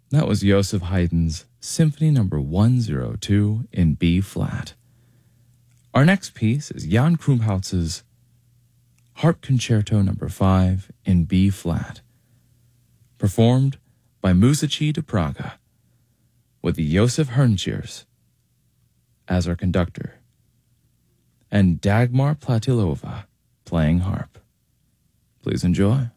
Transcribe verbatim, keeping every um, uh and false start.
That was Joseph Haydn's Symphony Number one oh two in B flat. Our next piece is Jan Krumhautz's Harp Concerto Number five in B flat, performed by Musici de Praga, with Josef Herrnchiers as our conductor, and Dagmar Platilova playing harp. Please enjoy.